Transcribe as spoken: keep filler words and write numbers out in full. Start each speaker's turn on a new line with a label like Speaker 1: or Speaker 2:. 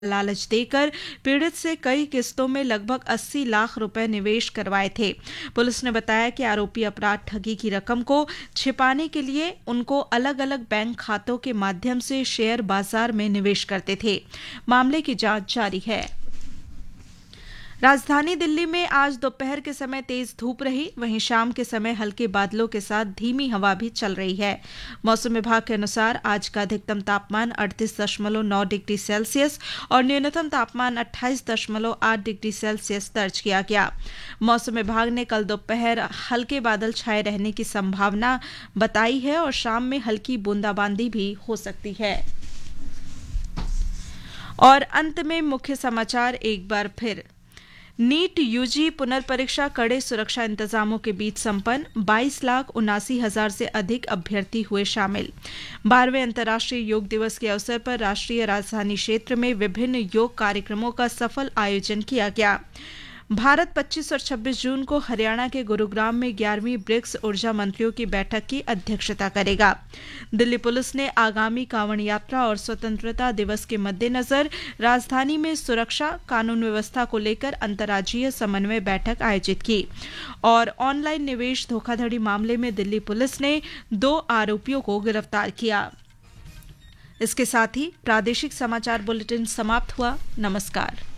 Speaker 1: लालच देकर पीड़ित से कई किस्तों में लगभग अस्सी लाख रुपए निवेश करवाए थे। पुलिस ने बताया कि आरोपी अपराध ठगी की रकम को छिपाने के लिए उनको अलग अलग बैंक खातों के माध्यम से शेयर बाजार में निवेश करते थे। मामले की जांच जारी है। राजधानी दिल्ली में आज दोपहर के समय तेज धूप रही, वहीं शाम के समय हल्के बादलों के साथ धीमी हवा भी चल रही है। मौसम विभाग के अनुसार आज का अधिकतम तापमान अड़तीस दशमलव नौ डिग्री सेल्सियस और न्यूनतम तापमान अट्ठाईस दशमलव आठ डिग्री सेल्सियस दर्ज किया गया। मौसम विभाग ने कल दोपहर हल्के बादल छाए रहने की संभावना बताई है और शाम में हल्की बूंदाबांदी भी हो सकती है। और अंत में मुख्य समाचार एक बार फिर। नीट यूजी पुनर्परीक्षा कड़े सुरक्षा इंतजामों के बीच संपन्न, बाईस लाख उनासी हजार से अधिक अभ्यर्थी हुए शामिल। बारहवें अंतर्राष्ट्रीय योग दिवस के अवसर पर राष्ट्रीय राजधानी क्षेत्र में विभिन्न योग कार्यक्रमों का सफल आयोजन किया गया। भारत पच्चीस और छब्बीस जून को हरियाणा के गुरुग्राम में ग्यारहवीं ब्रिक्स ऊर्जा मंत्रियों की बैठक की अध्यक्षता करेगा। दिल्ली पुलिस ने आगामी कांवड़ यात्रा और स्वतंत्रता दिवस के मद्देनजर राजधानी में सुरक्षा कानून व्यवस्था को लेकर अंतर्राज्यीय समन्वय बैठक आयोजित की। और ऑनलाइन निवेश धोखाधड़ी मामले में दिल्ली पुलिस ने दो आरोपियों को गिरफ्तार किया। इसके साथ ही प्रादेशिक समाचार बुलेटिन समाप्त हुआ। नमस्कार।